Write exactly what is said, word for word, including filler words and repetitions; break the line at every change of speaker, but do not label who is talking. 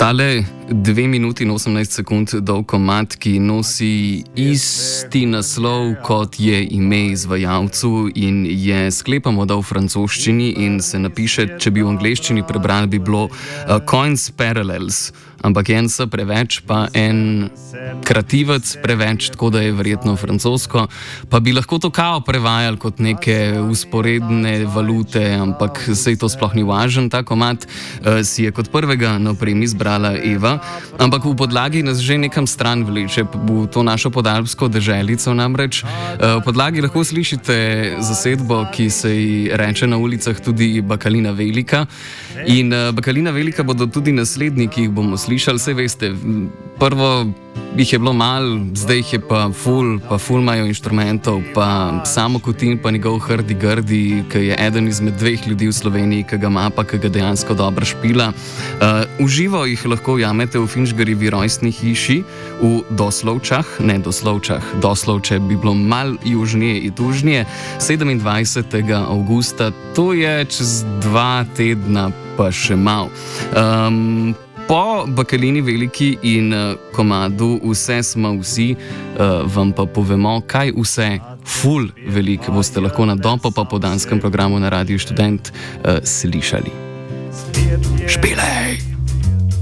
Tale dve minuti in osemnajst sekund dolg komad, ki nosi isti naslov kot je ime izvajalcu in je sklepamo, da v francoščini in se napiše, če bi v angleščini prebrali, bi bilo uh, Coins Parallels, ampak en S preveč, pa en krativec preveč, tako da je verjetno francosko, pa bi lahko to kao prevajali kot neke usporedne valute, ampak sej to sploh ni važen, ta komad uh, si je kot prvega na opremi izbrala Eva, ampak v podlagi nas že nekam stran vleče, v to našo podalpsko deželico namreč. Uh, v podlagi lahko slišite zasedbo, ki se ji reče na ulicah tudi Bakalina Velika, in uh, Bakalina Velika bodo tudi naslednji, ki jih bomo slišali, sej veste, prvo jih je bilo malo, zdaj jih je pa ful, pa ful imajo inštrumentov, pa Samo Kutin, pa njegov Hrdi Grdi, ki je eden izmed dveh ljudi v Sloveniji, ki ga ima, pa ki ga dejansko dobro špila. Uh, uživo jih lahko ujamete v Finžgarjevi rojstni hiši v Doslovčah, ne Doslovčah, Doslovče bi bilo mal južnije in tužnije, sedemindvajsetega avgusta, to je čez dva tedna, pa še mal. Um, Po Bakalini Veliki in uh, komadu Vse smo vsi, uh, vam pa povemo, kaj vse ful velik boste lahko na dopopoldanskem programu na Radiu Študent uh, slišali. Špilej!